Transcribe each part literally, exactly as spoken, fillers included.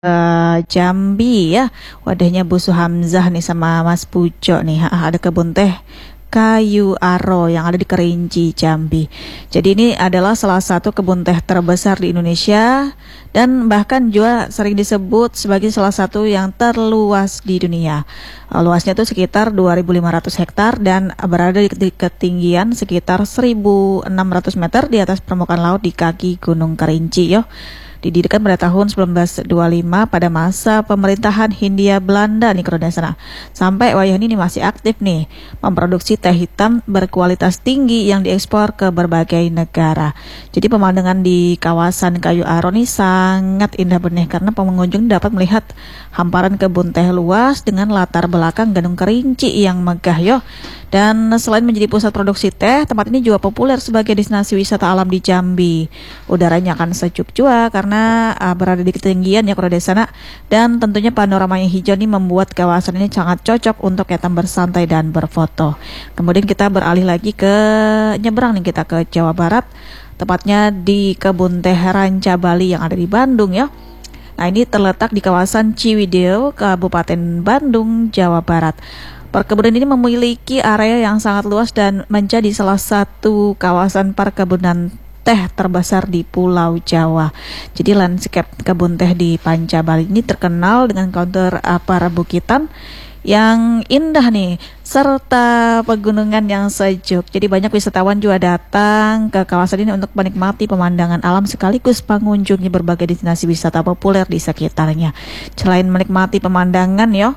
Eh, Jambi ya, wadahnya Bu Hamzah nih sama Mas Pujo nih. Ah, ada kebun teh kayu aro yang ada di Kerinci, Jambi. Jadi ini adalah salah satu kebun teh terbesar di Indonesia dan bahkan juga sering disebut sebagai salah satu yang terluas di dunia. Eh, Luasnya tuh sekitar dua ribu lima ratus hektar dan berada di di ketinggian sekitar seribu enam ratus meter di atas permukaan laut di kaki Gunung Kerinci yo. Didirikan pada tahun seribu sembilan ratus dua puluh lima pada masa pemerintahan Hindia Belanda nih kalau sana. Sampai wayah ini masih aktif nih memproduksi teh hitam berkualitas tinggi yang diekspor ke berbagai negara. Jadi pemandangan di kawasan Kayu Aro ini sangat indah benih karena pengunjung dapat melihat hamparan kebun teh luas dengan latar belakang Gunung Kerinci yang megah yo. Dan selain menjadi pusat produksi teh, tempat ini juga populer sebagai destinasi wisata alam di Jambi. Udaranya akan sejuk juga karena uh, berada di ketinggian ya kalau di sana. Dan tentunya panorama yang hijau ini membuat kawasan ini sangat cocok untuk kita bersantai dan berfoto. Kemudian kita beralih lagi ke nyebrang nih kita ke Jawa Barat, tepatnya di kebun teh Ranca Bali yang ada di Bandung ya. Nah ini terletak di kawasan Ciwidey, Kabupaten Bandung, Jawa Barat. Perkebunan ini memiliki area yang sangat luas dan menjadi salah satu kawasan perkebunan teh terbesar di Pulau Jawa. Jadi landscape kebun teh di Ranca Bali ini terkenal dengan kontur uh, perbukitan yang indah nih, serta pegunungan yang sejuk. Jadi banyak wisatawan juga datang ke kawasan ini untuk menikmati pemandangan alam sekaligus mengunjungi berbagai destinasi wisata populer di sekitarnya. Selain menikmati pemandangan yo,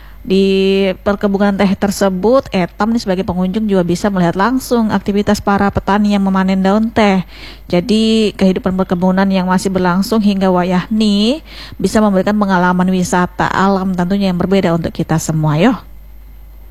di perkebunan teh tersebut, Etam nih sebagai pengunjung juga bisa melihat langsung aktivitas para petani yang memanen daun teh. Jadi kehidupan perkebunan yang masih berlangsung hingga wayah nih bisa memberikan pengalaman wisata alam tentunya yang berbeda untuk kita semua yo.